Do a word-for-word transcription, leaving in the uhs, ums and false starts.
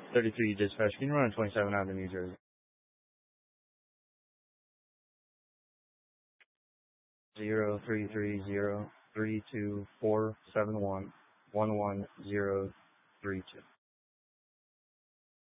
thirty-three dispatch, can you run on twenty-seven Avenue, New Jersey? Zero three three zero three two four seven one one one zero three two.